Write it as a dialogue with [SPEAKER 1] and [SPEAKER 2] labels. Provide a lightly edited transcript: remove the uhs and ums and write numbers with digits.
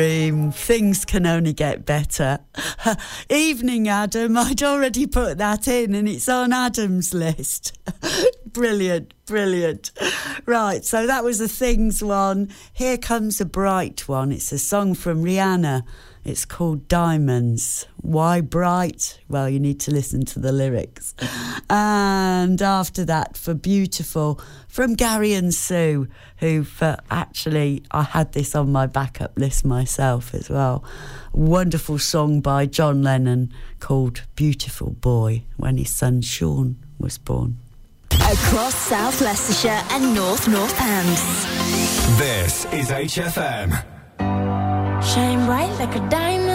[SPEAKER 1] Things can only get better. Evening, Adam. I'd already put that in and it's on Adam's list. Brilliant, brilliant. Right, so that was the Things one. Here comes a bright one. It's a song from Rihanna. It's called Diamonds. Why bright? Well, you need to listen to the lyrics. And after that, for Beautiful, from Gary and Sue, who've actually, I had this on my backup list myself as well. Wonderful song by John Lennon called Beautiful Boy, when his son Sean was born.
[SPEAKER 2] Across South Leicestershire and North Northants.
[SPEAKER 3] This is HFM.
[SPEAKER 4] Shine bright like a diamond.